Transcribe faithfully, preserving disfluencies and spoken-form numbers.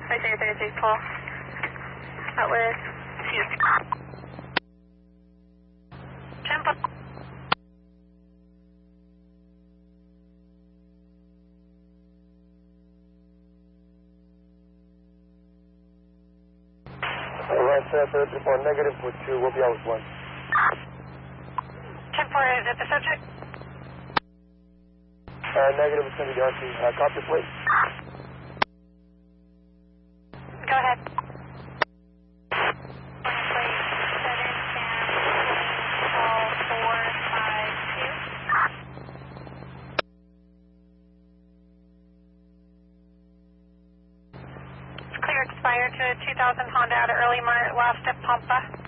Right there, thirty-six, Paul. Outlet. Excuse me. Tempo. Right, sir, thirty four negative with two, we'll be out with one. ten four, is it the subject? Uh, negative, it's going to be Darcy. Uh, copy, please. Go ahead. It's clear expired to two thousand Honda out of Early Mart, last at Pampa.